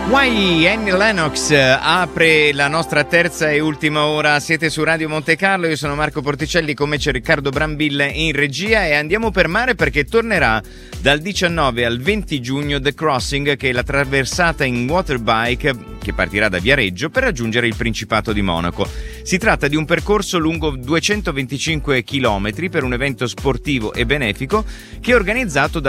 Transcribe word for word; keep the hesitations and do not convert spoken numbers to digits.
Why Annie Lennox apre la nostra terza e ultima ora. Siete su Radio Monte Carlo, io sono Marco Porticelli, come c'è Riccardo Brambilla in regia, e andiamo per mare perché tornerà dal diciannove al venti giugno The Crossing, che è la traversata in waterbike che partirà da Viareggio per raggiungere il Principato di Monaco. Si tratta di un percorso lungo duecentoventicinque chilometri per un evento sportivo e benefico che è organizzato da